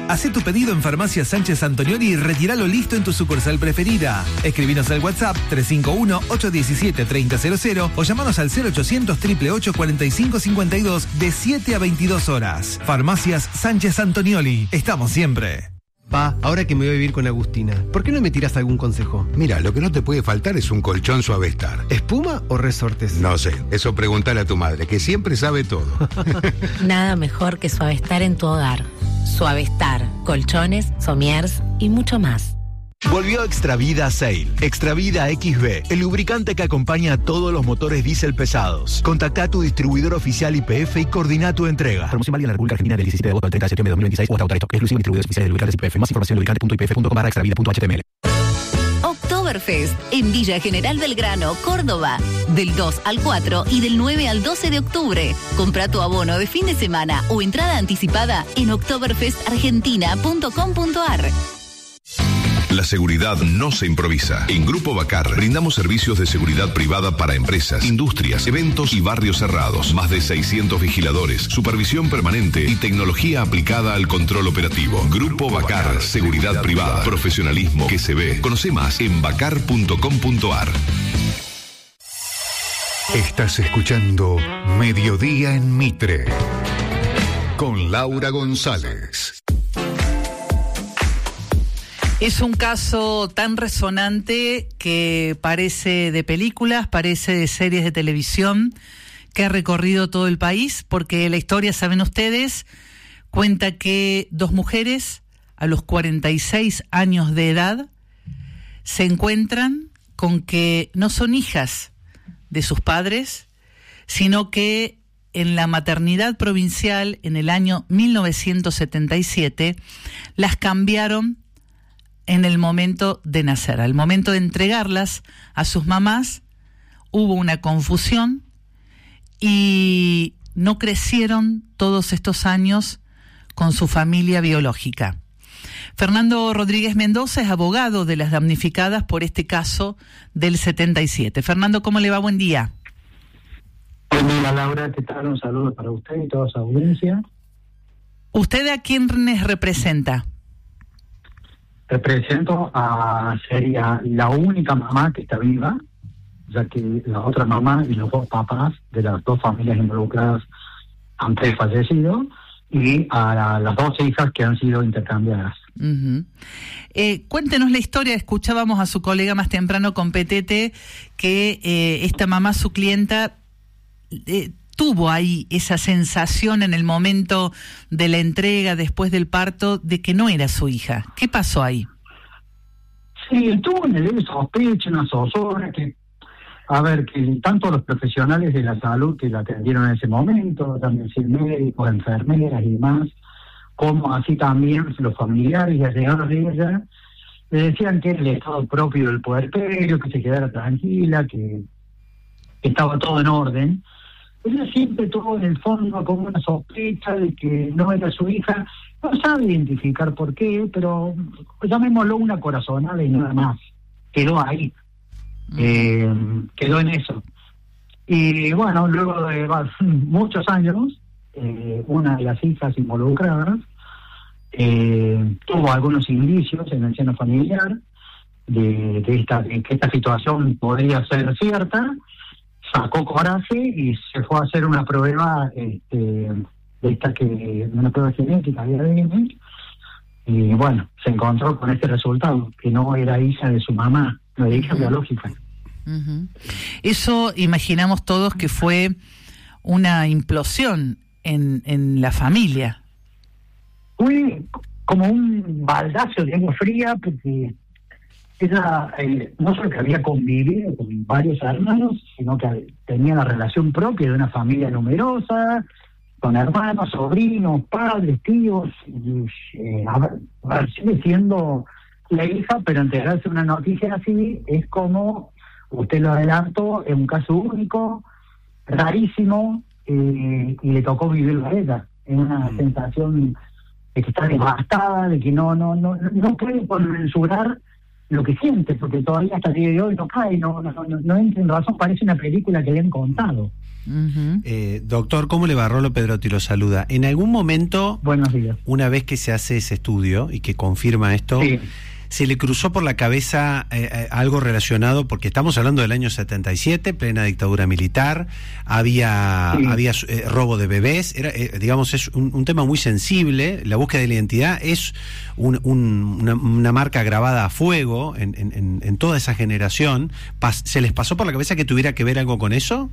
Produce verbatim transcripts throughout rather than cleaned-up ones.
Hacé tu pedido en Farmacias Sánchez Antonioli y retíralo listo en tu sucursal preferida. Escribinos al WhatsApp tres cinco uno, ocho uno siete, tres cero cero cero o llamanos al cero ochocientos, ocho ocho ocho, cuarenta y cinco cincuenta y dos de siete a veintidós horas. Farmacias Sánchez Antonioli. Estamos siempre. Pa, ahora que me voy a vivir con Agustina, ¿por qué no me tiras algún consejo? Mira, lo que no te puede faltar es un colchón Suavestar. ¿Espuma o resortes? No sé, eso pregúntale a tu madre, que siempre sabe todo. Nada mejor que Suavestar en tu hogar. Suavestar, colchones, somiers y mucho más. Volvió Extravida Sail. Extravida X B, el lubricante que acompaña a todos los motores diésel pesados. Contactá a tu distribuidor oficial Y P F y coordina tu entrega. Promoción válida en la República Argentina del diecisiete de agosto al treinta de septiembre de dos mil veintiséis o hasta AutoResto. Exclusivo distribuidores oficiales de lubricantes Y P F. Más información en lubricante punto i p f punto com barra extravida punto h t m l. Oktoberfest en Villa General Belgrano, Córdoba, del dos al cuatro y del nueve al doce de octubre. Compra tu abono de fin de semana o entrada anticipada en oktoberfest argentina punto com punto a r. La seguridad no se improvisa. En Grupo Bacar brindamos servicios de seguridad privada para empresas, industrias, eventos y barrios cerrados. Más de seiscientos vigiladores, supervisión permanente y tecnología aplicada al control operativo. Grupo Bacar, seguridad privada, profesionalismo que se ve. Conoce más en bacar punto com punto a r. Estás escuchando Mediodía en Mitre con Laura González. Es un caso tan resonante que parece de películas, parece de series de televisión, que ha recorrido todo el país, porque la historia, saben ustedes, cuenta que dos mujeres a los cuarenta y seis años de edad se encuentran con que no son hijas de sus padres, sino que en la maternidad provincial en el año mil novecientos setenta y siete las cambiaron en el momento de nacer. Al momento de entregarlas a sus mamás hubo una confusión y no crecieron todos estos años con su familia biológica. Fernando Rodríguez Mendoza es abogado de las damnificadas por este caso del setenta y siete. Fernando, ¿cómo le va? Buen día. Hola Laura, ¿qué tal? Un saludo para usted y toda su audiencia. ¿Usted a quiénes representa? Represento a, sería la única mamá que está viva, ya que la otra mamá y los dos papás de las dos familias involucradas han fallecido, y a la, las dos hijas que han sido intercambiadas. Uh-huh. Eh, cuéntenos la historia. Escuchábamos a su colega más temprano con Petete que eh, esta mamá, su clienta, eh, tuvo ahí esa sensación en el momento de la entrega, después del parto, de que no era su hija. ¿Qué pasó ahí? Sí, tuvo una leve sospecha, una zozobra, que, a ver, que tanto los profesionales de la salud que la atendieron en ese momento, también sí, médicos, enfermeras y demás, como así también los familiares y allegados de ella, le decían que era el estado propio del puerperio, que se quedara tranquila, que estaba todo en orden. Ella siempre tuvo en el fondo como una sospecha de que no era su hija. No sabe identificar por qué, pero llamémoslo una corazonada y nada más. Quedó ahí. Mm. Eh, quedó en eso. Y bueno, luego de muchos años, eh, una de las hijas involucradas eh, tuvo algunos indicios en el seno familiar de, de, esta, de que esta situación podría ser cierta. Sacó coraje y se fue a hacer una prueba este, de esta que una prueba genética de A D N, y bueno, se encontró con este resultado, que no era hija de su mamá, no era hija uh-huh. biológica. Uh-huh. Eso imaginamos todos que fue una implosión en, en la familia. Fue como un baldazo de agua fría, porque ella eh, no solo que había convivido con varios hermanos, sino que tenía la relación propia de una familia numerosa, con hermanos, sobrinos, padres, tíos, y, eh, a ver, a ver, sigue siendo la hija, pero enterarse de una noticia así es como, usted lo adelantó, es un caso único, rarísimo, eh, y le tocó vivirlo a ella. Es una mm. sensación de que está devastada, de que no, no, no, no puede mensurar lo que siente, porque todavía hasta el día de hoy no cae, no, no, no, no entra en razón, parece una película que le han contado. Uh-huh. Eh, doctor, ¿cómo le va? Rolo Pedrotti lo saluda. En algún momento, buenos días, una vez que se hace ese estudio y que confirma esto, sí, ¿se le cruzó por la cabeza eh, eh, algo relacionado? Porque estamos hablando del año setenta y siete, plena dictadura militar, había sí. había eh, robo de bebés, era eh, digamos, es un, un tema muy sensible, la búsqueda de la identidad es un, un, una, una marca grabada a fuego en, en, en toda esa generación. Pas, ¿Se les pasó por la cabeza que tuviera que ver algo con eso?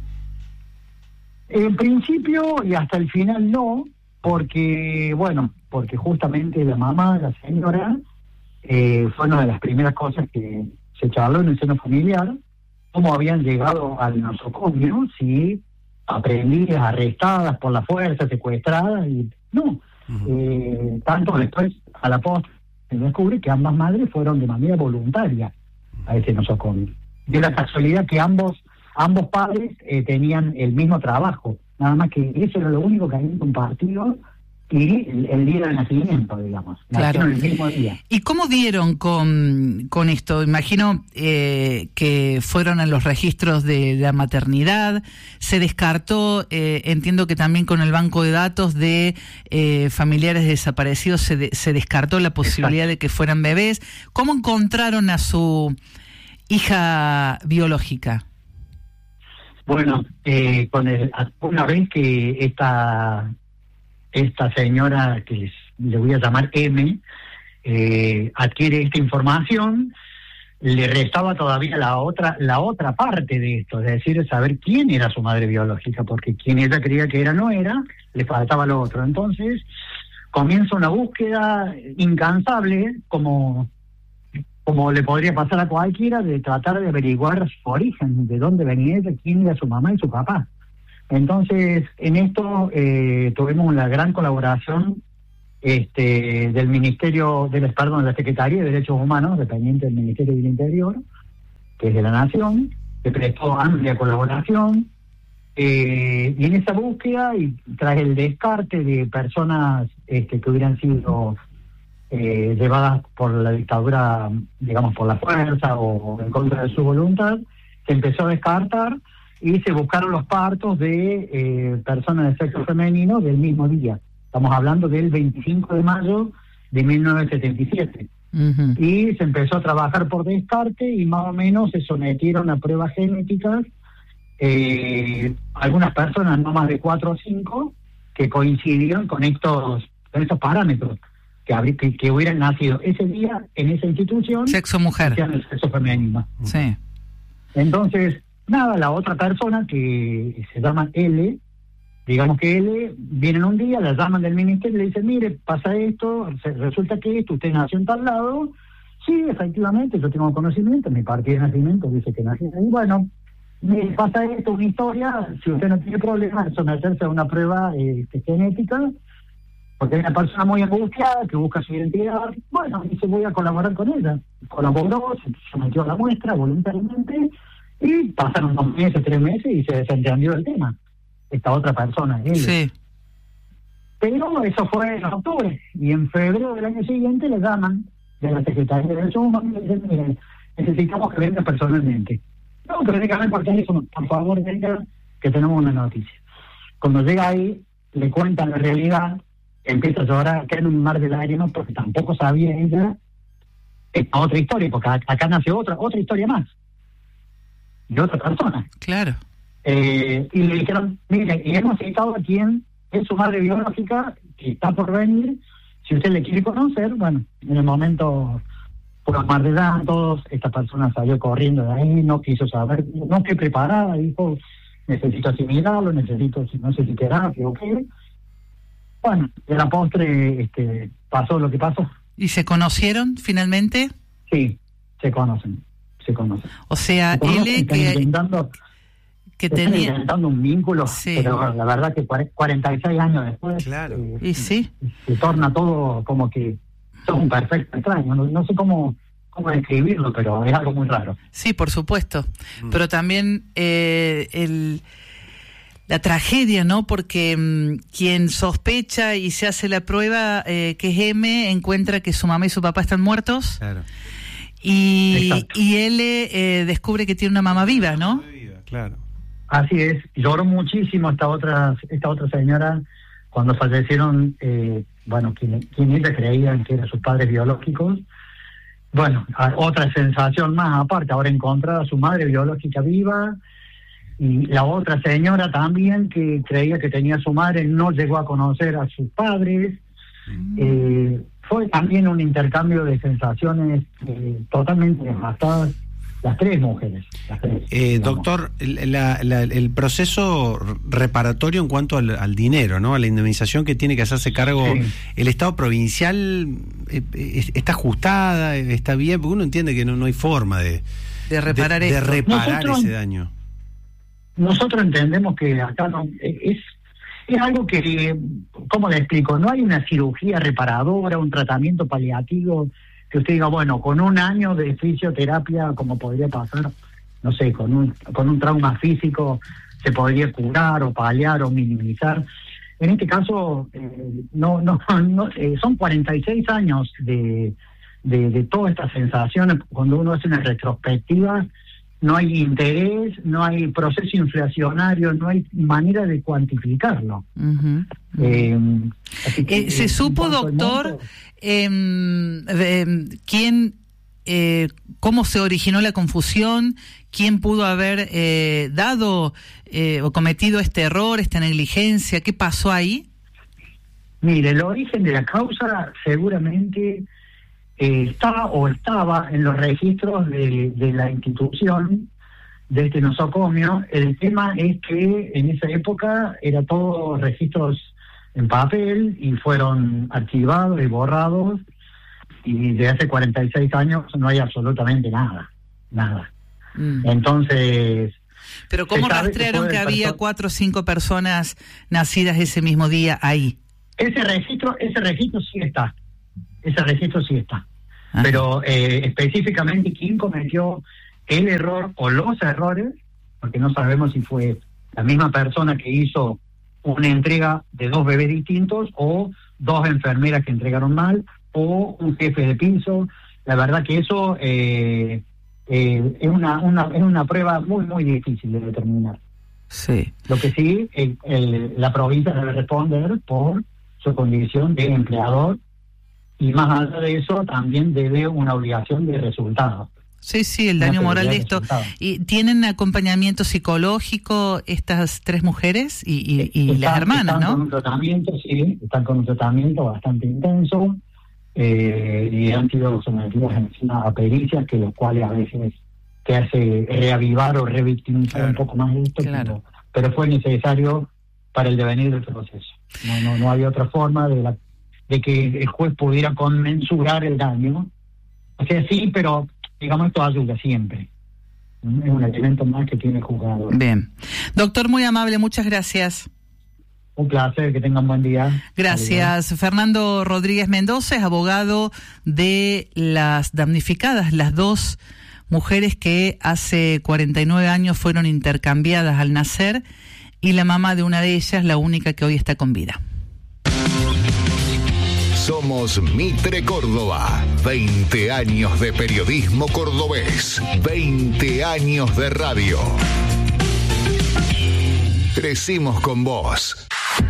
En principio y hasta el final no, porque, bueno, porque justamente la mamá, la señora, eh, fue una de las primeras cosas que se charló en el seno familiar, cómo habían llegado al nosocomio, si aprendidas, arrestadas por la fuerza, secuestradas, y no. Uh-huh. Eh, tanto después, a la postre, se descubre que ambas madres fueron de manera voluntaria a ese nosocomio. De la casualidad que ambos ambos padres eh, tenían el mismo trabajo, nada más que eso era lo único que habían compartido, y el, el día del nacimiento, digamos, claro, el mismo día. ¿Y cómo dieron con, con esto? Imagino eh, que fueron a los registros de la maternidad, se descartó, eh, entiendo que también con el banco de datos de eh, familiares desaparecidos se, de, se descartó la posibilidad, exacto, de que fueran bebés. ¿Cómo encontraron a su hija biológica? Bueno, eh, con el, una vez que esta esta señora, que les, le voy a llamar M, eh, adquiere esta información, le restaba todavía la otra la otra parte de esto, es decir, saber quién era su madre biológica, porque quien ella creía que era no era, le faltaba lo otro. Entonces comienza una búsqueda incansable, como como le podría pasar a cualquiera, de tratar de averiguar su origen, de dónde venía ella, quién era su mamá y su papá. Entonces, en esto eh, tuvimos la gran colaboración este, del Ministerio, del, perdón, de la Secretaría de Derechos Humanos, dependiente del Ministerio del Interior, que es de la Nación, que prestó amplia colaboración, eh, y en esa búsqueda, y tras el descarte de personas este, que hubieran sido Eh, llevadas por la dictadura, digamos, por la fuerza o en contra de su voluntad, se empezó a descartar y se buscaron los partos de eh, personas de sexo femenino del mismo día. Estamos hablando del veinticinco de mayo de mil novecientos setenta y siete. Uh-huh. Y se empezó a trabajar por descarte y más o menos se sometieron a pruebas genéticas eh, algunas personas, no más de cuatro o cinco, que coincidieron con estos, con estos parámetros. Que, que, que hubieran nacido ese día en esa institución, sexo mujer, el sexo femenino. Sí. Entonces, nada, la otra persona que se llama L, digamos que L, vienen un día, la llaman del ministerio y le dicen, mire, pasa esto, resulta que esto, usted nació en tal lado. Sí, efectivamente, yo tengo conocimiento, mi partida de nacimiento dice que nací ahí. Bueno, me pasa esto, una historia, si usted no tiene problema, someterse a una prueba eh, genética, porque hay una persona muy angustiada que busca su identidad. Bueno, dice, voy a colaborar con ella. Colaboró, se sometió a la muestra voluntariamente y pasaron dos meses, tres meses y se desentendió el tema. Esta otra persona, él. Sí. Pero eso fue en octubre y en febrero del año siguiente le llaman de la Secretaría de Derechos Humanos y le dicen, miren, necesitamos que venga personalmente. No, pero dígame por teléfono, por favor, venga, que tenemos una noticia. Cuando llega ahí, le cuentan la realidad, empieza a llorar, cae en un mar de lágrimas porque tampoco sabía ella esta otra historia, porque acá nace otra otra historia más de otra persona. Claro. Eh, y le dijeron, mire, y hemos citado a quien es su madre biológica, que está por venir, si usted le quiere conocer. Bueno, en el momento, por los mar de llantos, esta persona salió corriendo de ahí, no quiso saber, no estoy preparada, dijo, necesito asimilarlo, necesito, no sé si terapia o qué. Bueno, de la postre este, pasó lo que pasó. ¿Y se conocieron finalmente? Sí, se conocen, se conocen. O sea, él que, intentando, que tenía... intentando un vínculo, sí, pero la verdad que cuarenta y seis años después... Claro. Eh, y sí. Se torna todo como que sos un perfecto extraño. No, no sé cómo... cómo describirlo, pero es algo muy raro. Sí, por supuesto. Mm. Pero también eh, el... la tragedia, ¿no? Porque mmm, quien sospecha y se hace la prueba, eh, que es M, encuentra que su mamá y su papá están muertos. Claro. y, y él eh, descubre que tiene una mamá viva, ¿no? Claro. Así es, lloró muchísimo esta otra esta otra señora cuando fallecieron, eh, bueno, quien, quien ella creía que eran sus padres biológicos. Bueno, otra sensación más aparte, ahora encontrar a su madre biológica viva, y la otra señora también que creía que tenía a su madre, no llegó a conocer a sus padres. Mm. Eh, fue también un intercambio de sensaciones eh, totalmente devastadas. Las tres mujeres. Las tres, eh, doctor, la, la, el proceso reparatorio en cuanto al, al dinero, ¿no? A la indemnización que tiene que hacerse cargo, sí. ¿El Estado provincial eh, está ajustada, está bien? Porque uno entiende que no, no hay forma de, de reparar, de, de reparar nosotros, ese daño. Nosotros entendemos que acá no es, es algo que, ¿cómo le explico? No hay una cirugía reparadora, un tratamiento paliativo que usted diga, bueno, con un año de fisioterapia, como podría pasar, no sé, con un con un trauma físico se podría curar o paliar o minimizar. En este caso, eh, no no, no eh, son cuarenta y seis años de, de, de todas estas sensaciones. Cuando uno hace una retrospectiva, no hay interés, no hay proceso inflacionario, no hay manera de cuantificarlo. Uh-huh. Eh, que, eh, ¿Se supo, doctor, eh, eh, quién, eh, cómo se originó la confusión? ¿Quién pudo haber eh, dado eh, o cometido este error, esta negligencia? ¿Qué pasó ahí? Mire, el origen de la causa seguramente eh, está o estaba en los registros de, de la institución de este nosocomio. El tema es que en esa época era todo registros en papel y fueron archivados y borrados, y de hace cuarenta y seis años no hay absolutamente nada, nada. Mm. Entonces... Pero ¿cómo rastrearon que había perso- cuatro o cinco personas nacidas ese mismo día ahí? Ese registro, ese registro sí está, ese registro sí está. Ajá. Pero eh, específicamente quién cometió el error o los errores, porque no sabemos si fue la misma persona que hizo una entrega de dos bebés distintos, o dos enfermeras que entregaron mal, o un jefe de piso. La verdad que eso eh, eh, es una, una es una prueba muy muy difícil de determinar. Sí. Lo que sí, el, el, la provincia debe responder por su condición de empleador, y más allá de eso también debe una obligación de resultado. Sí, sí, el daño moral de esto. ¿Y tienen acompañamiento psicológico estas tres mujeres y, y, y están, las hermanas, están no? Con un tratamiento, sí, están con un tratamiento bastante intenso, eh, y han sido sometidos encima a pericias, que los cuales a veces te hace reavivar o revictimizar claro. un poco más esto, claro. pero, pero fue necesario para el devenir del proceso. No, no, no había otra forma de, la, de que el juez pudiera conmensurar el daño. O sea, sí, pero digamos, esto ayuda siempre. Es un elemento más que tiene el juzgador. Bien. Doctor, muy amable, muchas gracias. Un placer, que tengan buen día. Gracias. Adiós. Fernando Rodríguez Mendoza es abogado de las damnificadas, las dos mujeres que hace cuarenta y nueve años fueron intercambiadas al nacer, y la mamá de una de ellas, la única que hoy está con vida. Somos Mitre Córdoba. veinte años de periodismo cordobés. veinte años de radio. Crecimos con vos.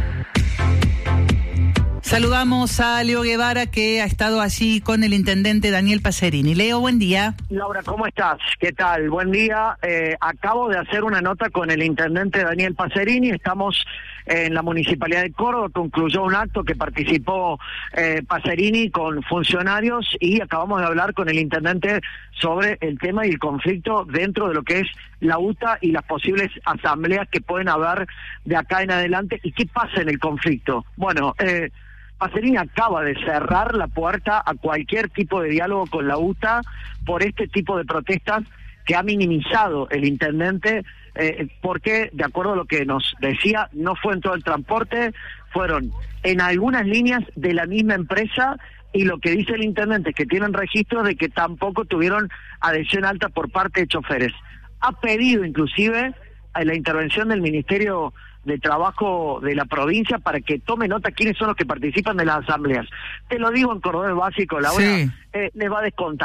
Saludamos a Leo Guevara, que ha estado allí con el intendente Daniel Pacerini. Leo, buen día. Laura, ¿cómo estás? ¿Qué tal? Buen día. Eh, acabo de hacer una nota con el intendente Daniel Pacerini. Estamos en la Municipalidad de Córdoba, concluyó un acto que participó eh, Pacerini con funcionarios, y acabamos de hablar con el intendente sobre el tema y el conflicto dentro de lo que es la U T A y las posibles asambleas que pueden haber de acá en adelante, y qué pasa en el conflicto. Bueno, eh, Pacerini acaba de cerrar la puerta a cualquier tipo de diálogo con la U T A por este tipo de protestas que ha minimizado el intendente, eh, porque, de acuerdo a lo que nos decía, no fue en todo el transporte, fueron en algunas líneas de la misma empresa, y lo que dice el intendente es que tienen registros de que tampoco tuvieron adhesión alta por parte de choferes. Ha pedido inclusive a la intervención del Ministerio de Trabajo de la provincia para que tome nota quiénes son los que participan de las asambleas. Te lo digo en cordobés básico, Laura, sí. eh, les va a descontar.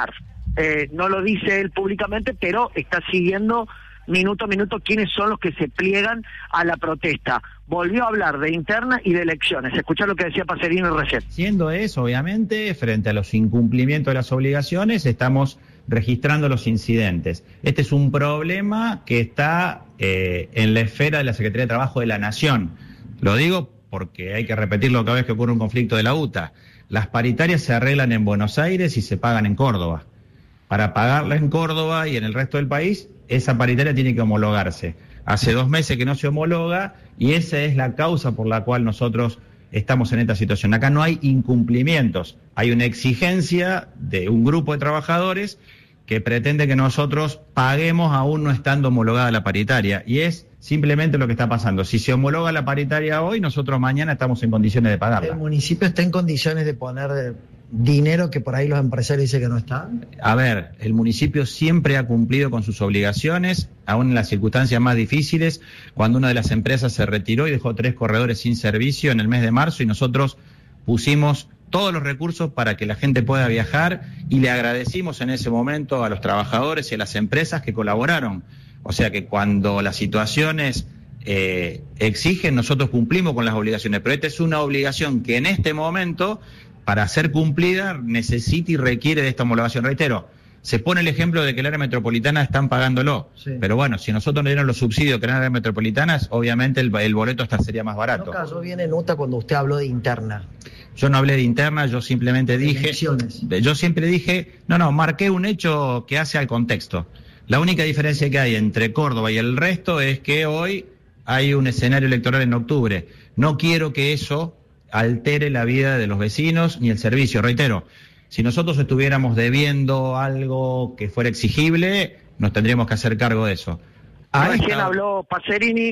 eh, no lo dice él públicamente, pero está siguiendo minuto a minuto quiénes son los que se pliegan a la protesta. Volvió a hablar de interna y de elecciones. Escuchá lo que decía Pacerini recién. Siendo eso, obviamente, frente a los incumplimientos de las obligaciones, estamos registrando los incidentes. Este es un problema que está eh, en la esfera de la Secretaría de Trabajo de la Nación. Lo digo porque hay que repetirlo cada vez que ocurre un conflicto de la U T A. Las paritarias se arreglan en Buenos Aires y se pagan en Córdoba. Para pagarla en Córdoba y en el resto del país, esa paritaria tiene que homologarse. Hace dos meses que no se homologa y esa es la causa por la cual nosotros estamos en esta situación. Acá no hay incumplimientos, hay una exigencia de un grupo de trabajadores que pretende que nosotros paguemos aún no estando homologada la paritaria, y es simplemente lo que está pasando. Si se homologa la paritaria hoy, nosotros mañana estamos en condiciones de pagarla. ¿El municipio está en condiciones de poner dinero que por ahí los empresarios dicen que no están? A ver, el municipio siempre ha cumplido con sus obligaciones, aún en las circunstancias más difíciles, cuando una de las empresas se retiró y dejó tres corredores sin servicio en el mes de marzo, y nosotros pusimos todos los recursos para que la gente pueda viajar, y le agradecimos en ese momento a los trabajadores y a las empresas que colaboraron. O sea que cuando las situaciones eh, exigen, nosotros cumplimos con las obligaciones, pero esta es una obligación que en este momento, para ser cumplida, necesita y requiere de esta homologación. Reitero, se pone el ejemplo de que el área metropolitana están pagándolo, sí. Pero bueno, si nosotros no dieron los subsidios que eran áreas metropolitanas, obviamente el, el boleto hasta sería más barato. No cayó bien en nota cuando usted habló de interna. Yo no hablé de interna, yo simplemente dije... Elecciones. Yo siempre dije, no, no, marqué un hecho que hace al contexto. La única diferencia que hay entre Córdoba y el resto es que hoy hay un escenario electoral en octubre. No quiero que eso altere la vida de los vecinos ni el servicio. Reitero, si nosotros estuviéramos debiendo algo que fuera exigible, nos tendríamos que hacer cargo de eso. Recién esta... habló Pacerini.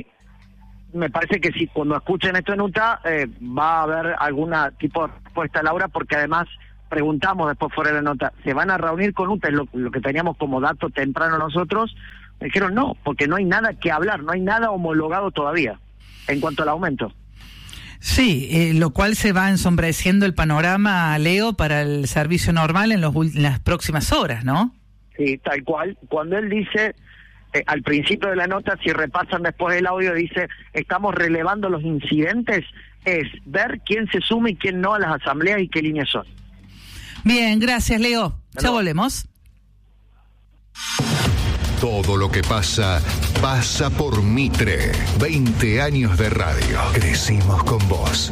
Me parece que si cuando escuchen esto en U T A eh, va a haber algún tipo de respuesta, Laura, porque además preguntamos después fuera de la nota, ¿se van a reunir con U T A? Lo, lo que teníamos como dato temprano nosotros, me dijeron no, porque no hay nada que hablar, no hay nada homologado todavía en cuanto al aumento. Sí, eh, lo cual se va ensombreciendo el panorama, Leo, para el servicio normal en, los, en las próximas horas, ¿no? Sí, tal cual. Cuando él dice... Eh, al principio de la nota, si repasan después el audio, dice, estamos relevando los incidentes, es ver quién se suma y quién no a las asambleas y qué líneas son. Bien, gracias, Leo. Ya volvemos. Todo lo que pasa, pasa por Mitre. veinte años de radio. Crecimos con vos.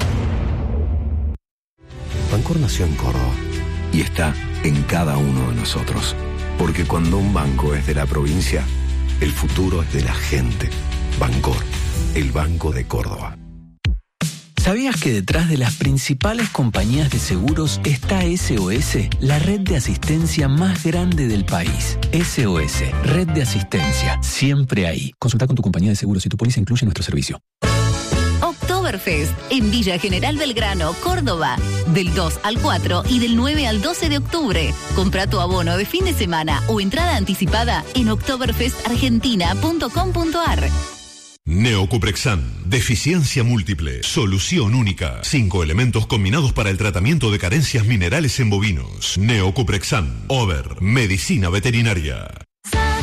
Bancor nació en Córdoba y está en cada uno de nosotros. Porque cuando un banco es de la provincia, el futuro es de la gente. Bancor, el Banco de Córdoba. ¿Sabías que detrás de las principales compañías de seguros está S O S, la red de asistencia más grande del país? S O S, red de asistencia, siempre ahí. Consulta con tu compañía de seguros si tu póliza incluye nuestro servicio. Oktoberfest en Villa General Belgrano, Córdoba, del dos al cuatro y del nueve al doce de octubre. Compra tu abono de fin de semana o entrada anticipada en oktoberfest argentina punto com punto ar. Neocuprexan, deficiencia múltiple, solución única. Cinco elementos combinados para el tratamiento de carencias minerales en bovinos. Neocuprexan, Over, medicina veterinaria.